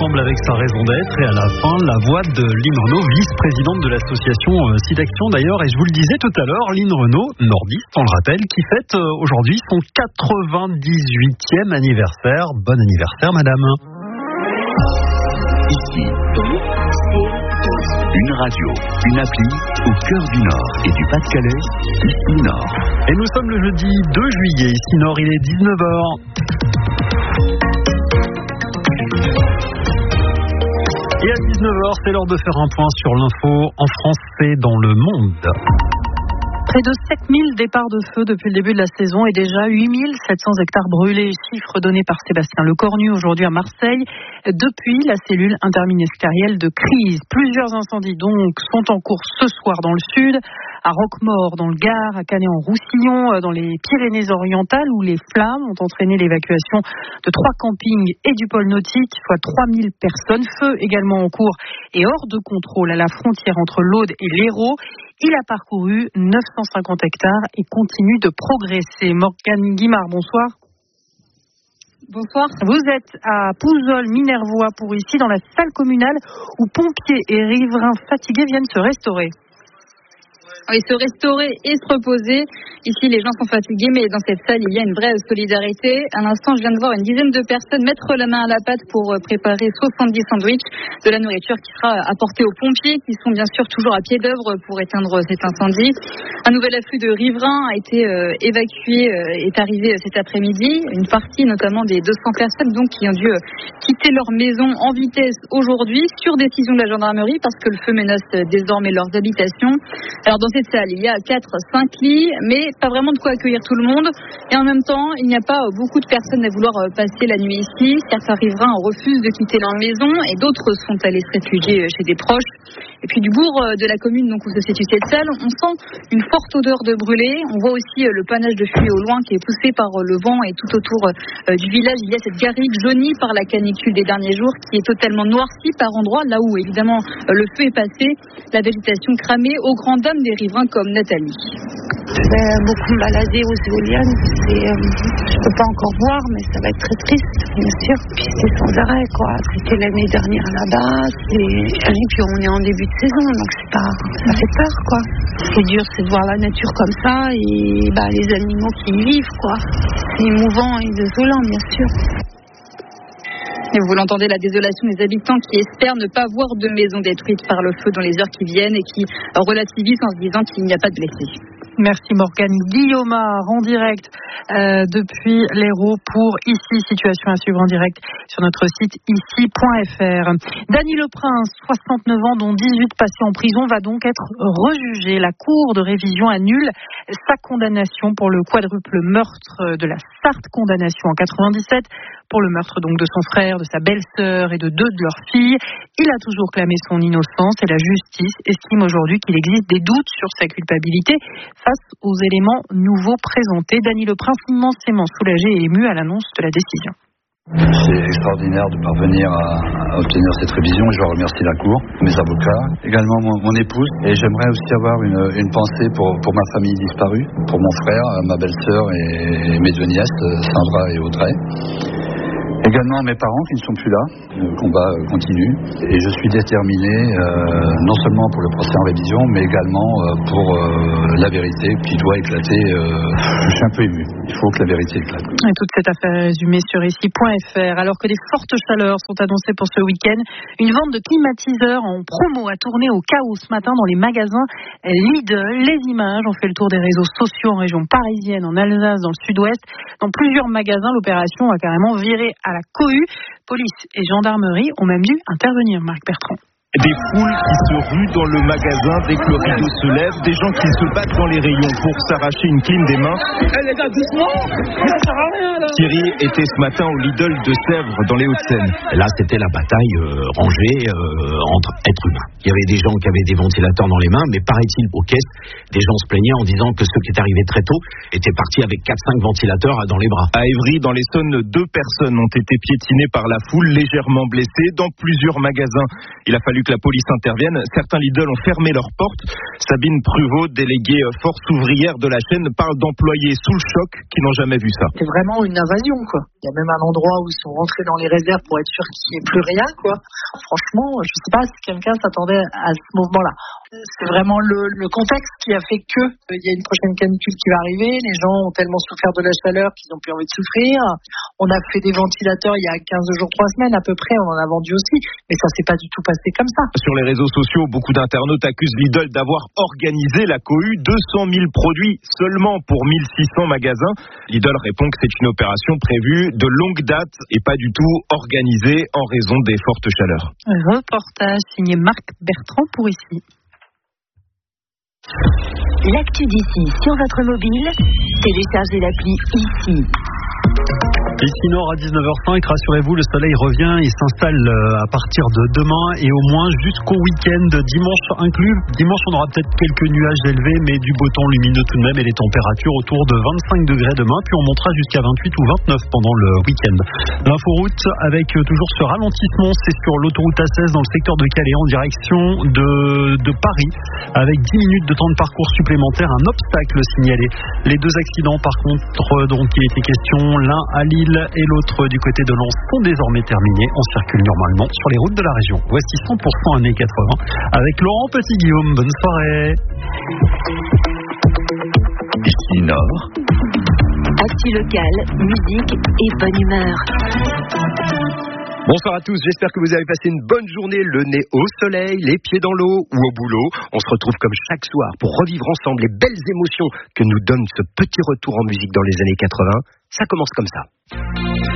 ensemble avec sa raison d'être et à la fin la voix de Lynn Renaud, vice-présidente de l'association SIDAction d'ailleurs. Et je vous le disais tout à l'heure, Lynn Renaud, nordiste, on le rappelle, qui fête aujourd'hui son 98e anniversaire. Bon anniversaire madame. Ici, une radio, une appli au cœur du Nord et du Pas-de-Calais, ici Nord. Et nous sommes le jeudi 2 juillet, ici Nord, il est 19h. Et à 19h, c'est l'heure de faire un point sur l'info en français dans le monde. Près de 7000 départs de feu depuis le début de la saison et déjà 8700 hectares brûlés, chiffre donné par Sébastien Lecornu aujourd'hui à Marseille, depuis la cellule interministérielle de crise. Plusieurs incendies donc sont en cours ce soir dans le sud, à Roquemaure dans le Gard, à Canet-en-Roussillon, dans les Pyrénées-Orientales où les flammes ont entraîné l'évacuation de 3 campings et du pôle nautique, soit 3000 personnes. Feu également en cours et hors de contrôle à la frontière entre l'Aude et l'Hérault. Il a parcouru 950 hectares et continue de progresser. Morgane Guimard, bonsoir. Bonsoir. Vous êtes à Pouzol-Minervois pour ici, dans la salle communale où pompiers et riverains fatigués viennent se restaurer. Oui, se restaurer et se reposer. Ici, les gens sont fatigués, mais dans cette salle, il y a une vraie solidarité. À l'instant, je viens de voir une dizaine de personnes mettre la main à la pâte pour préparer 70 sandwichs, de la nourriture qui sera apportée aux pompiers, qui sont bien sûr toujours à pied d'œuvre pour éteindre cet incendie. Un nouvel afflux de riverains a été évacué, est arrivé cet après-midi. Une partie, notamment des 200 personnes, donc, qui ont dû quitter leur maison en vitesse aujourd'hui, sur décision de la gendarmerie, parce que le feu menace désormais leurs habitations. Alors, dans cette salle, il y a 4-5 lits, mais pas vraiment de quoi accueillir tout le monde. Et en même temps, il n'y a pas beaucoup de personnes à vouloir passer la nuit ici. Certains riverains refusent de quitter leur maison et d'autres sont allés se réfugier chez des proches. Et puis du bourg de la commune donc, où se situe cette salle, on sent une forte odeur de brûlé. On voit aussi le panache de fumée au loin qui est poussé par le vent, et tout autour du village, il y a cette garrigue jaunie par la canicule des derniers jours qui est totalement noircie par endroits, là où évidemment le feu est passé, la végétation cramée aux grandes dames des riverains comme Nathalie. Je vais beaucoup me balader aux éoliennes. Je ne peux pas encore voir, mais ça va être très triste, bien sûr. Puis c'est sans arrêt, quoi. C'était l'année dernière là-bas. Et puis on est en début de saison, donc ça fait peur, quoi. Ce qui est dur, c'est de voir la nature comme ça et les animaux qui y vivent, quoi. C'est émouvant et désolant, bien sûr. Et vous l'entendez, la désolation des habitants qui espèrent ne pas voir de maisons détruites par le feu dans les heures qui viennent et qui relativisent en se disant qu'il n'y a pas de blessés. Merci Morgane. Guillaume en direct depuis l'Hérault pour ici, situation à suivre en direct sur notre site ici.fr. Dany Leprince, 69 ans, dont 18 passés en prison, va donc être rejugé. La Cour de révision annule sa condamnation pour le quadruple meurtre de la Sarthe, condamnation en 97 pour le meurtre donc de son frère, de sa belle-sœur et de 2 de leurs filles. Il a toujours clamé son innocence et la justice estime aujourd'hui qu'il existe des doutes sur sa culpabilité face aux éléments nouveaux présentés. Dany Leprince, immensément soulagé et ému à l'annonce de la décision. C'est extraordinaire de parvenir à obtenir cette révision. Je remercie la Cour, mes avocats, également mon épouse. Et j'aimerais aussi avoir une pensée pour ma famille disparue, pour mon frère, ma belle-sœur et mes 2 nièces, Sandra et Audrey. Également mes parents qui ne sont plus là. Le combat continue et je suis déterminé non seulement pour le procès en révision mais également pour la vérité qui doit éclater. Je suis un peu ému. Il faut que la vérité éclate. Et toute cette affaire est résumée sur ici.fr. Alors que des fortes chaleurs sont annoncées pour ce week-end, une vente de climatiseurs en promo a tourné au chaos ce matin dans les magasins Lidl. Les images ont fait le tour des réseaux sociaux en région parisienne, en Alsace, dans le sud-ouest. Dans plusieurs magasins, l'opération a carrément viré à la cohue. Police et gendarmerie ont même dû intervenir, Marc Bertrand. Des foules qui se ruent dans le magasin dès que le rideau se lève, des gens qui se battent dans les rayons pour s'arracher une clim des mains. Les gars, doucement, ça sert à rien là. Thierry était ce matin au Lidl de Sèvres, dans les Hauts-de-Seine. Là, c'était la bataille rangée entre êtres humains. Il y avait des gens qui avaient des ventilateurs dans les mains, mais paraît-il, aux caisses, des gens se plaignaient en disant que ceux qui étaient arrivés très tôt étaient partis avec 4-5 ventilateurs dans les bras. À Évry, dans l'Essonne, 2 personnes ont été piétinées par la foule, légèrement blessées. Dans plusieurs magasins, il a fallu fallu que la police intervienne. Certains Lidl ont fermé leurs portes. Sabine Pruvot, déléguée force ouvrière de la chaîne, parle d'employés sous le choc qui n'ont jamais vu ça. C'est vraiment une invasion, quoi. Il y a même un endroit où ils sont rentrés dans les réserves pour être sûr qu'il n'y ait plus rien, quoi. Franchement, je ne sais pas si quelqu'un s'attendait à ce mouvement-là. C'est vraiment le contexte qui a fait que il y a une prochaine canicule qui va arriver. Les gens ont tellement souffert de la chaleur qu'ils n'ont plus envie de souffrir. On a fait des ventilateurs il y a 15 jours, 3 semaines à peu près. On en a vendu aussi. Mais ça s'est pas du tout passé comme ça. Sur les réseaux sociaux, beaucoup d'internautes accusent Lidl d'avoir organisé la cohue. 200 000 produits seulement pour 1600 magasins. Lidl répond que c'est une opération prévue de longue date et pas du tout organisée en raison des fortes chaleurs. Reportage signé Marc Bertrand pour ici. L'actu d'ici sur votre mobile, téléchargez l'appli ici. Ici Nord à 19h05, rassurez-vous, le soleil revient et s'installe à partir de demain et au moins jusqu'au week-end, dimanche inclus. Dimanche, on aura peut-être quelques nuages élevés, mais du beau temps lumineux tout de même et les températures autour de 25 degrés demain, puis on montera jusqu'à 28 ou 29 pendant le week-end. L'inforoute avec toujours ce ralentissement, c'est sur l'autoroute A16 dans le secteur de Calais en direction de Paris, avec 10 minutes de temps de parcours supplémentaire, un obstacle signalé. Les deux accidents par contre dont il était question, l'un à Lille et l'autre du côté de Lens sont désormais terminés. On circule normalement sur les routes de la région. Voici 100% années 80 avec Laurent Petit-Guillaume. Bonne soirée. Ici Nord. Actu locale, musique et bonne humeur. Bonsoir à tous, j'espère que vous avez passé une bonne journée, le nez au soleil, les pieds dans l'eau ou au boulot. On se retrouve comme chaque soir pour revivre ensemble les belles émotions que nous donne ce petit retour en musique dans les années 80. Ça commence comme ça.